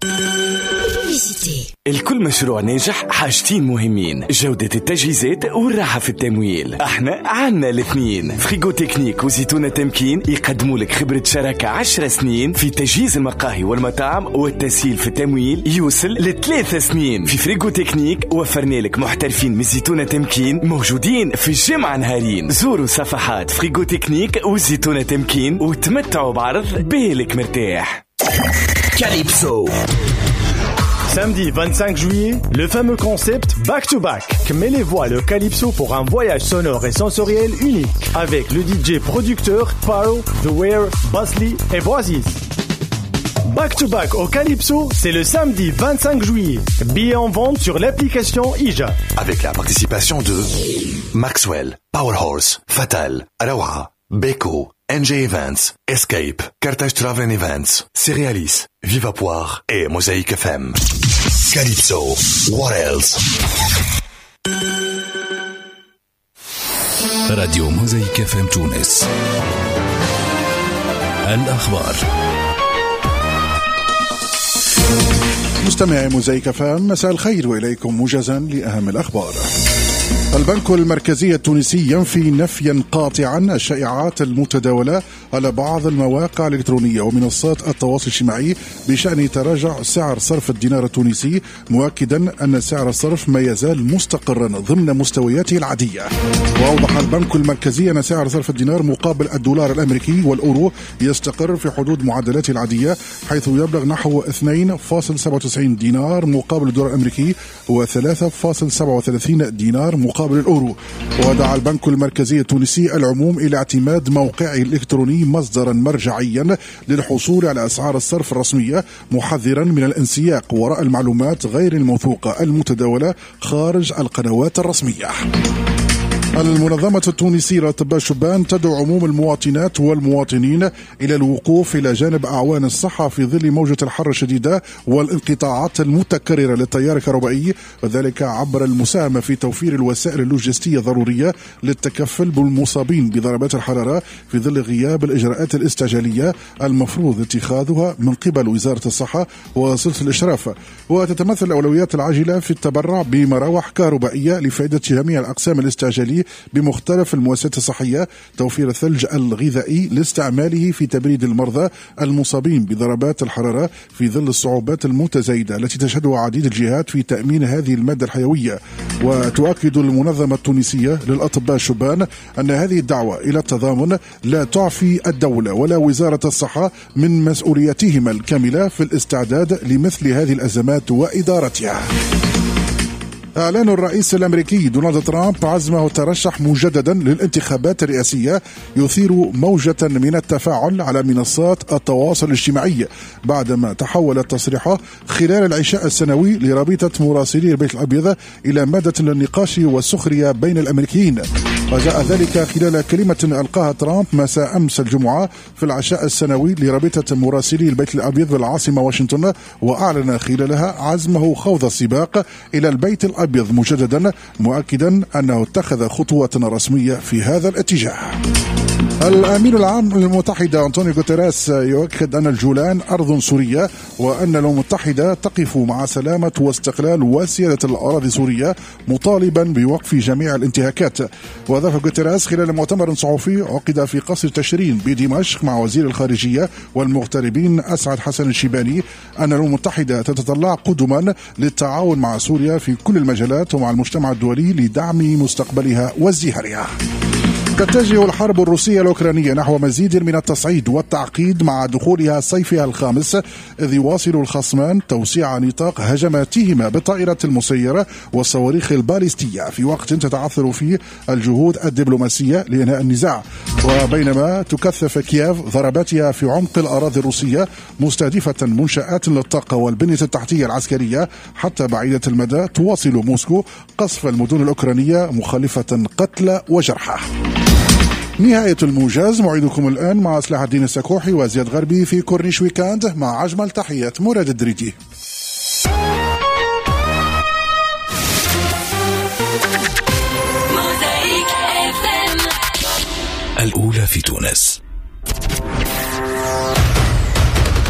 الكل مشروع ناجح حاجتين مهمين: جودة التجهيزات والراحة في التمويل. احنا عنا الاثنين. فريغو تكنيك وزيتونة تمكين يقدموا لك خبرة شراكة 10 سنين في تجهيز المقاهي والمطاعم والتسهيل في التمويل يوصل ل3 سنين. في فريغو تكنيك وفرنا لك محترفين من زيتونة تمكين موجودين في الجمعة نهارين. زوروا صفحات فريغو تكنيك وزيتونة تمكين وتمتعوا بعرض بالك مرتاح. Calypso. Samedi 25 juillet, le fameux concept Back to Back met les voix le Calypso pour un voyage sonore et sensoriel unique avec le DJ producteur Paro, The Wear, Bosley et Boaziz. Back to Back au Calypso, c'est le samedi 25 juillet. Billets en vente sur l'application IJA. Avec la participation de Maxwell, Powerhorse, Fatal, Arawa, Beko, NJ Events, Escape, Carthage Travel Events, Cerealis, Vivapoire et Mosaic FM. Calypso, what else? راديو موزايك اف ام تونس. الأخبار. مستمعي موزايك اف ام، مساء الخير وإليكم موجزا لأهم الأخبار. البنك المركزي التونسي ينفي نفيا قاطعا الشائعات المتداولة على بعض المواقع الإلكترونية ومنصات التواصل الاجتماعي بشأن تراجع سعر صرف الدينار التونسي، مؤكدا أن سعر الصرف ما يزال مستقرا ضمن مستوياته العادية. وأوضح البنك المركزي أن سعر صرف الدينار مقابل الدولار الأمريكي والأورو يستقر في حدود معدلاته العادية، حيث يبلغ نحو 2.97 دينار مقابل الدولار الأمريكي و3.37 دينار مقابل الأورو. ودعا البنك المركزي التونسي العموم إلى اعتماد موقعه الإلكتروني مصدرا مرجعيا للحصول على أسعار الصرف الرسمية، محذرا من الانسياق وراء المعلومات غير الموثوقة المتداولة خارج القنوات الرسمية. المنظمة التونسية لأطباء الشبان تدعو عموم المواطنات والمواطنين إلى الوقوف إلى جانب أعوان الصحة في ظل موجة الحر الشديدة والانقطاعات المتكررة للتيار الكهربائي، وذلك عبر المساهمة في توفير الوسائل اللوجستية الضرورية للتكفل بالمصابين بضربات الحرارة في ظل غياب الإجراءات الاستعجالية المفروض اتخاذها من قبل وزارة الصحة وسلطة الإشراف. وتتمثل الأولويات العاجلة في التبرع بمراوح كهربائية لفائدة جميع الأقسام الاستعجالية بمختلف المؤسسات الصحية، توفير الثلج الغذائي لاستعماله في تبريد المرضى المصابين بضربات الحرارة في ظل الصعوبات المتزايدة التي تشهدها عديد الجهات في تأمين هذه المادة الحيوية. وتؤكد المنظمة التونسية للأطباء الشبان أن هذه الدعوة إلى التضامن لا تعفي الدولة ولا وزارة الصحة من مسؤولياتهما الكاملة في الاستعداد لمثل هذه الأزمات وإدارتها. أعلان الرئيس الأمريكي دونالد ترامب عزمه الترشح مجددا للانتخابات الرئاسية يثير موجة من التفاعل على منصات التواصل الاجتماعي بعدما تحول التصريح خلال العشاء السنوي لرابطة مراسلي البيت الأبيض إلى مادة للنقاش والسخرية بين الأمريكيين. وجاء ذلك خلال كلمة ألقاها ترامب مساء أمس الجمعة في العشاء السنوي لرابطة مراسلي البيت الأبيض بالعاصمة واشنطن، وأعلن خلالها عزمه خوض السباق إلى البيت الأبيض مجددا، مؤكدا أنه اتخذ خطوة رسمية في هذا الاتجاه. الأمين العام للمتحدة أنطونيو غوتيريس يؤكد أن الجولان أرض سورية، وأن الأمم المتحدة تقف مع سلامة واستقلال وسيادة الأراضي السورية، مطالبا بوقف جميع الانتهاكات. وأضاف غوتيريس خلال مؤتمر صحفي عقد في قصر تشرين بدمشق مع وزير الخارجية والمغتربين أسعد حسن الشيباني أن الأمم المتحدة تتطلع قدما للتعاون مع سوريا في كل المجالات ومع المجتمع الدولي لدعم مستقبلها وازدهارها. تتجه الحرب الروسية الأوكرانية نحو مزيد من التصعيد والتعقيد مع دخولها صيفها الخامس، إذ يواصل الخصمان توسيع نطاق هجماتهما بالطائرات المسيرة والصواريخ الباليستية في وقت تتعثر فيه الجهود الدبلوماسية لإنهاء النزاع. وبينما تكثف كييف ضرباتها في عمق الأراضي الروسية مستهدفة منشآت للطاقة والبنية التحتية العسكرية حتى بعيدة المدى، تواصل موسكو قصف المدن الأوكرانية مخلفة قتلى وجرحى. نهاية الموجز، موعدكم الآن مع صلاح الدين السكوحي وزياد غربي في كورنيش ويكاند، مع أجمل تحيات مراد الدريدي. الأولى في تونس.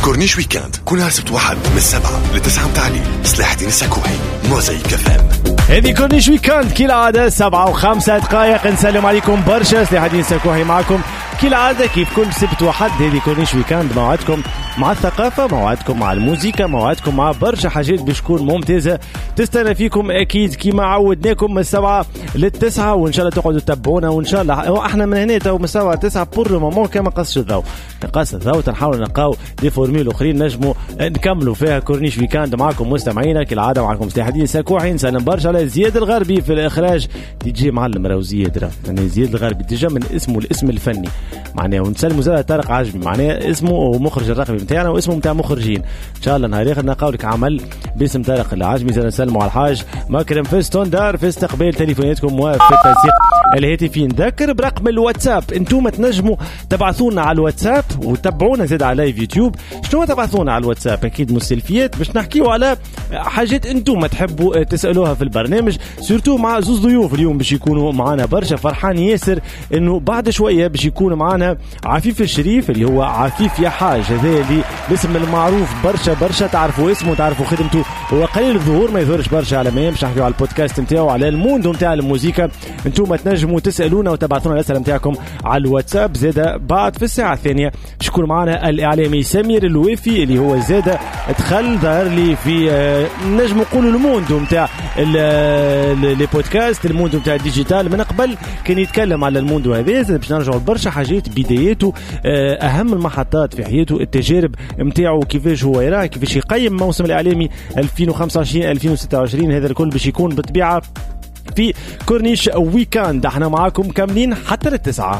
كورنيش ويكاند كل نهار سبت واحد من 7 ل 9 متاع الليل. سلاح الدين السكوحي، موزايك FM. هذه كورنيش ويكاند كالعادة 7:05. نسلم عليكم برشا. سلاح الدين السكوحي معكم كالعادة كيف كل سبت واحد. هذه كورنيش ويكاند موعدكم مع الثقافة، موعدكم مع الموسيقى، موعدكم مع برشا حاجات باش تكون ممتازة تستنى فيكم أكيد كيما عودناكم من 7 ل 9، وإن شاء الله تقعدوا تتابعونا. وإن شاء الله احنا من هنا تو من 7 ل 9 بور المومون كما قصش الضوء، نقص الضوء تنحاول نلقاو دي فورميل أخرين نجموا نكملوا فيها كورنيش ويكاند معكم مستمعينا كالعادة. معكم سلاح الدين السكوحي. نسلم برشا على زياد الغربي في الإخراج. تيجي معلم راهو زياد يعني زياد الغربي ديجا من اسمه الاسم الفني معناه. ونسلموا زاد طارق عجمي معناه اسمه ومخرج الرقمي نتاعنا واسمه نتاع مخرجين. ان شاء الله نهار اخر نلقاو لك عمل باسم طارق العجمي. زاد نسلموا على الحاج مكرم في ستوندار في استقبال تليفوناتكم وفي التنسيق الهاتفي. نذكر برقم الواتساب، انتم تنجموا تبعثونا على الواتساب وتابعونا زاد على لايف يوتيوب. شنو تبعثونا على الواتساب؟ اكيد مسلفيات باش نحكيو على حاجات انتم تحبوا تسالوها في البرنامج، سورتو مع زوز ضيوف اليوم باش يكونوا معنا. برشا فرحان ياسر انه بعد شويه باش يكون معنا عفيف الشريف اللي هو عفيف يا حاج. هذا اللي الاسم المعروف برشا تعرفوا اسمه تعرفوا خدمته. هو قليل الظهور ما يظهرش برشا على ما باش نحكيو على البودكاست نتاعو على الموندو نتاع الموسيقى. انتم تنجموا تسالونا وتبعثونا الاسئله نتاعكم على الواتساب. زاده بعد في الساعه الثانيه شكون معنا الاعلامي سمير الوافي اللي هو زاده دخل ظهر لي في نجم نقولوا الموندو نتاع لي بودكاست، الموندو نتاع الديجيتال. من قبل كان يتكلم على الموندو هذا باش نرجعوا لبرشا حاجات بداياته، اهم المحطات في حياته، التجارب نتاعو، كيفاش هو يراه، كيفاش يقيم موسم الاعلامي 2025-2026. هذا الكل باش يكون بالطبيعه في كورنيش ويكاند. احنا معاكم كاملين حتى للتسعة.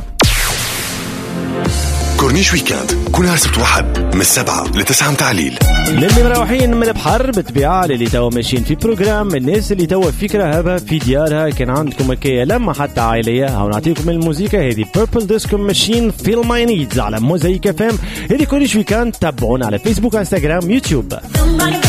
كورنيش ويكاند كل نهار سبت واحد من 7 ل 9 متاع الليل. للي مروحين من البحر بالطبيعة، للي توا ماشيين في بروجرام، الناس اللي توا فكرة هذا في ديارها كان عندكم هكايا لما حتى عائلية. هاو نعطيكم الموسيقى هذه بيربل ديسكو ماشين فيل ماي نيدز على موزايك FM. هذه كورنيش ويكاند. تابعونا على فيسبوك، انستغرام، يوتيوب.